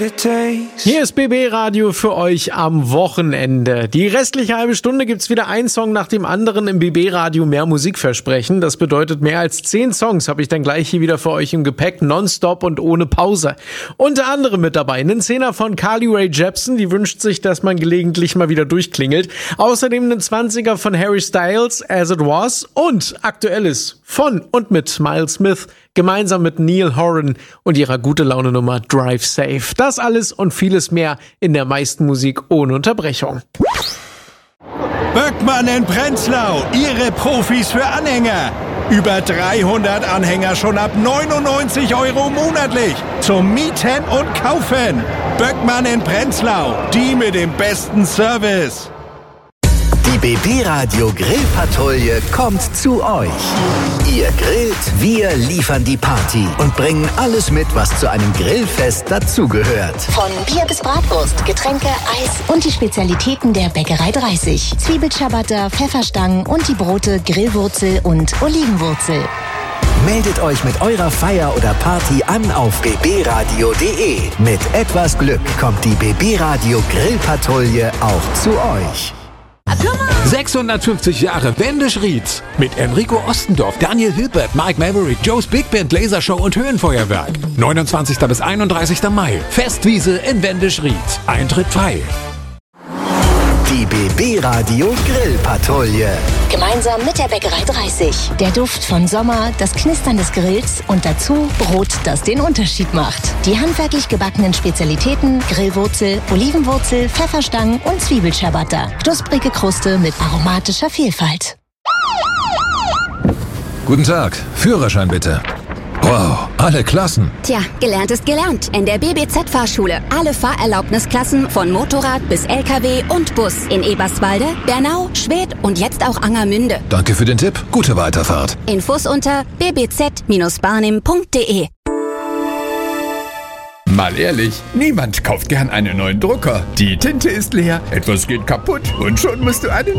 Hier ist BB Radio für euch am Wochenende. Die restliche halbe Stunde gibt's wieder einen Song nach dem anderen im BB Radio mehr Musikversprechen. Das bedeutet, mehr als 10 Songs habe ich dann gleich hier wieder für euch im Gepäck, nonstop und ohne Pause. Unter anderem mit dabei einen 10er von Carly Rae Jepsen, die wünscht sich, dass man gelegentlich mal wieder durchklingelt. Außerdem einen 20er von Harry Styles, As It Was, und aktuelles von und mit Miles Smith, gemeinsam mit Neil Horan und ihrer Gute-Laune-Nummer Drive Safe. Das alles und vieles mehr in der meisten Musik ohne Unterbrechung. Böckmann in Prenzlau, Ihre Profis für Anhänger. Über 300 Anhänger schon ab 99 € monatlich. Zum Mieten und Kaufen. Böckmann in Prenzlau, die mit dem besten Service. Die BB Radio Grillpatrouille kommt zu euch. Ihr grillt, wir liefern die Party und bringen alles mit, was zu einem Grillfest dazugehört. Von Bier bis Bratwurst, Getränke, Eis und die Spezialitäten der Bäckerei 30. Zwiebelciabatta, Pfefferstangen und die Brote Grillwurzel und Olivenwurzel. Meldet euch mit eurer Feier oder Party an auf bbradio.de. Mit etwas Glück kommt die BB Radio Grillpatrouille auch zu euch. 650 Jahre Wendisch Rietz mit Enrico Ostendorf, Daniel Hilbert, Mike Maverick, Joe's Big Band, Lasershow und Höhenfeuerwerk. 29. bis 31. Mai. Festwiese in Wendisch Rietz. Eintritt frei. Die BB Radio Grillpatrouille. Gemeinsam mit der Bäckerei 30. Der Duft von Sommer, das Knistern des Grills und dazu Brot, das den Unterschied macht. Die handwerklich gebackenen Spezialitäten Grillwurzel, Olivenwurzel, Pfefferstangen und Zwiebelciabatta. Knusprige Kruste mit aromatischer Vielfalt. Guten Tag, Führerschein bitte. Wow, alle Klassen. Tja, gelernt ist gelernt. In der BBZ-Fahrschule. Alle Fahrerlaubnisklassen von Motorrad bis LKW und Bus. In Eberswalde, Bernau, Schwedt und jetzt auch Angermünde. Danke für den Tipp. Gute Weiterfahrt. Infos unter bbz-barnim.de. Mal ehrlich, niemand kauft gern einen neuen Drucker. Die Tinte ist leer, etwas geht kaputt und schon musst du einen